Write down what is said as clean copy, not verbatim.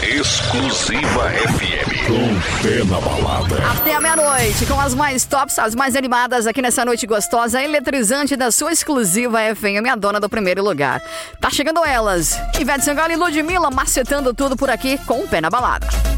Exclusiva FM. Com pé na balada. Até a meia-noite, com as mais tops, as mais animadas aqui nessa noite gostosa, eletrizante da sua Exclusiva FM, a dona do primeiro lugar. Tá chegando elas, Ivete Sangalo e Ludmilla macetando tudo por aqui com o pé na balada.